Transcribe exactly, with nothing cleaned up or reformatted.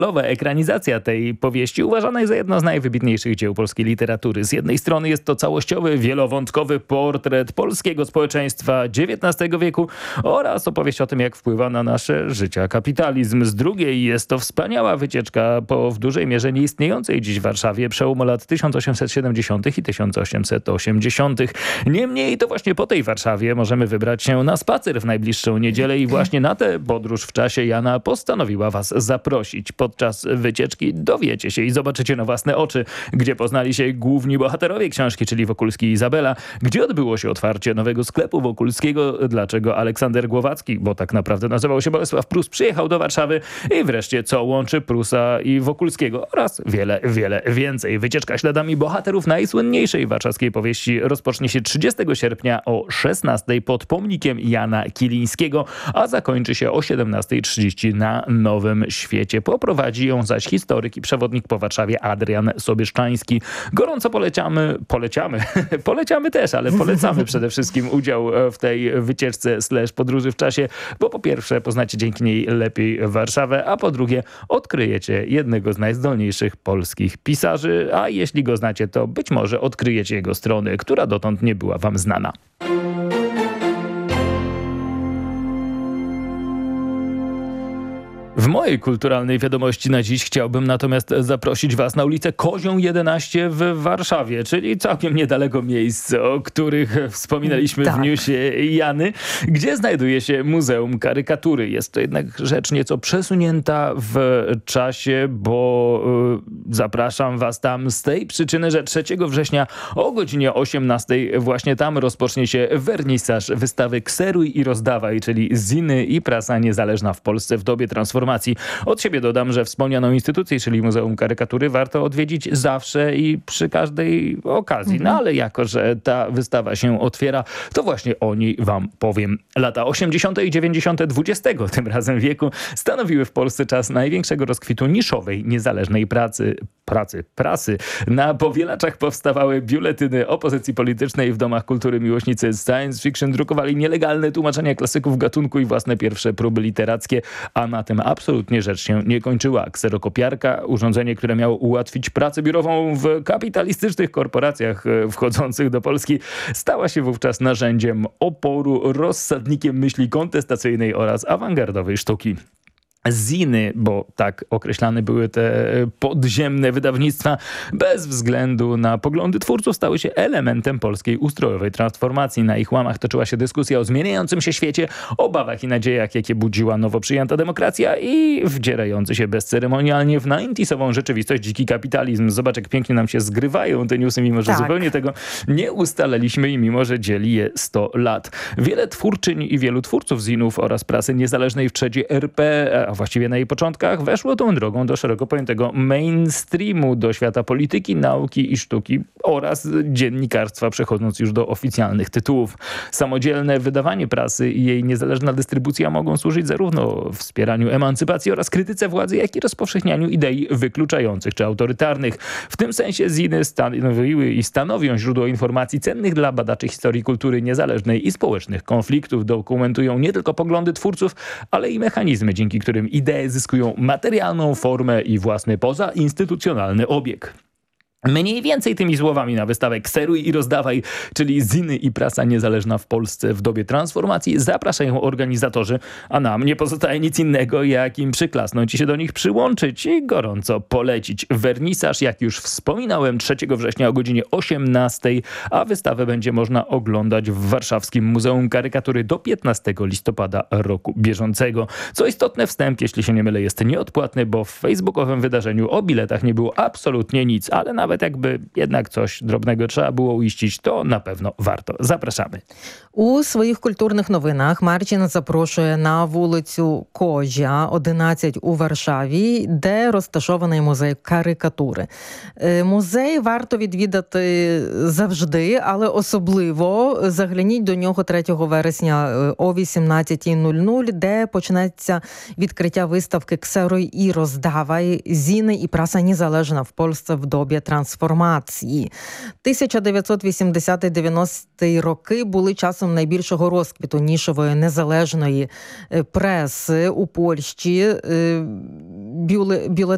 Ekranizacja tej powieści uważana jest za jedno z najwybitniejszych dzieł polskiej literatury. Z jednej strony jest to całościowy, wielowątkowy portret polskiego społeczeństwa dziewiętnastego wieku oraz opowieść o tym, jak wpływa na nasze życia kapitalizm. Z drugiej jest to wspaniała wycieczka po w dużej mierze nieistniejącej dziś Warszawie przełomu lat tysiąc osiemset siedemdziesiątych i tysiąc osiemset osiemdziesiątych. Niemniej to właśnie po tej Warszawie możemy wybrać się na spacer w najbliższą niedzielę i właśnie na tę podróż w czasie Jana postanowiła was zaprosić. Podczas wycieczki dowiecie się i zobaczycie na własne oczy, gdzie poznali się główni bohaterowie książki, czyli Wokulski i Izabela, gdzie odbyło się otwarcie nowego sklepu Wokulskiego, dlaczego Aleksander Głowacki, bo tak naprawdę nazywał się Bolesław Prus, przyjechał do Warszawy i wreszcie co łączy Prusa i Wokulskiego oraz wiele, wiele więcej. Wycieczka śladami bohaterów najsłynniejszej warszawskiej powieści rozpocznie się trzydziestego sierpnia o szesnastej pod pomnikiem Jana Kilińskiego, a zakończy się o siedemnastej trzydzieści na Nowym Świecie. Poprowadzi ją zaś historyk i przewodnik po Warszawie Adrian Sobieszczański. Gorąco poleciamy, poleciamy, poleciamy też, ale polecamy przede wszystkim udział w tej wycieczce slash podróży w czasie, bo po pierwsze poznacie dzięki niej lepiej Warszawę, a po drugie odkryjecie jednego z najzdolniejszych polskich pisarzy, a jeśli go znacie, to być może odkryjecie jego stronę, która dotąd nie była wam znana. W mojej kulturalnej wiadomości na dziś chciałbym natomiast zaprosić was na ulicę Kozią jedenaście w Warszawie, czyli całkiem niedaleko miejsc, o których wspominaliśmy tak. w newsie Jany, gdzie znajduje się Muzeum Karykatury. Jest to jednak rzecz nieco przesunięta w czasie, bo y, zapraszam was tam z tej przyczyny, że trzeciego września o godzinie osiemnastej właśnie tam rozpocznie się wernisaż wystawy Kseruj i rozdawaj, czyli Ziny i prasa niezależna w Polsce w dobie transformacji. Od siebie dodam, że wspomnianą instytucję, czyli Muzeum Karykatury, warto odwiedzić zawsze i przy każdej okazji. No ale jako, że ta wystawa się otwiera, to właśnie o niej wam powiem. Lata osiemdziesiąte i dziewięćdziesiąte dwudziestego tym razem wieku stanowiły w Polsce czas największego rozkwitu niszowej, niezależnej pracy, pracy, prasy. Na powielaczach powstawały biuletyny opozycji politycznej, w domach kultury miłośnicy science fiction drukowali nielegalne tłumaczenia klasyków gatunku i własne pierwsze próby literackie, a na tym absolutnie rzecz się nie kończyła. Kserokopiarka, urządzenie, które miało ułatwić pracę biurową w kapitalistycznych korporacjach wchodzących do Polski, stała się wówczas narzędziem oporu, rozsadnikiem myśli kontestacyjnej oraz awangardowej sztuki. Ziny, bo tak określane były te podziemne wydawnictwa, bez względu na poglądy twórców stały się elementem polskiej ustrojowej transformacji. Na ich łamach toczyła się dyskusja o zmieniającym się świecie, obawach i nadziejach, jakie budziła nowo przyjęta demokracja i wdzierający się bezceremonialnie w dziewięćdziesiątą rzeczywistość dziki kapitalizm. Zobacz, jak pięknie nam się zgrywają te newsy, mimo że tak. zupełnie tego nie ustaliliśmy i mimo że dzieli je sto lat. Wiele twórczyń i wielu twórców zinów oraz prasy niezależnej w trzedzie R P, a właściwie na jej początkach, weszło tą drogą do szeroko pojętego mainstreamu, do świata polityki, nauki i sztuki oraz dziennikarstwa, przechodząc już do oficjalnych tytułów. Samodzielne wydawanie prasy i jej niezależna dystrybucja mogą służyć zarówno wspieraniu emancypacji oraz krytyce władzy, jak i rozpowszechnianiu idei wykluczających czy autorytarnych. W tym sensie ziny stanowiły i stanowią źródło informacji cennych dla badaczy historii kultury niezależnej i społecznych konfliktów. Dokumentują nie tylko poglądy twórców, ale i mechanizmy, dzięki którym idee zyskują materialną formę i własny pozainstytucjonalny obieg. Mniej więcej tymi słowami na wystawę Kseruj i rozdawaj, czyli Ziny i prasa niezależna w Polsce w dobie transformacji, zapraszają organizatorzy, a nam nie pozostaje nic innego, jak im przyklasnąć i się do nich przyłączyć i gorąco polecić. Wernisaż, jak już wspominałem, trzeciego września o godzinie osiemnastej, a wystawę będzie można oglądać w Warszawskim Muzeum Karykatury do piętnastego listopada roku bieżącego. Co istotne, wstęp, jeśli się nie mylę, jest nieodpłatny, bo w facebookowym wydarzeniu o biletach nie było absolutnie nic, ale nawet Nawet jakby jednak coś drobnego trzeba było uiścić, to на pewno warto. Zapraszamy. У своїх культурних новинах Марчин запрошує на вулицю Кожя, одинадцять у Варшаві, де розташований музей карикатури. Музей варто відвідати завжди, але особливо загляніть до нього третього вересня о вісімнадцятій нуль нуль, де почнеться відкриття виставки «Ксеруй і роздавай. Зіни і праса незалежна в Польsce в добі трансформації». тисяча дев'ятсот вісімдесяті-дев'яності роки були часом найбільшого розквіту нішевої незалежної преси у Польщі. Бюлетені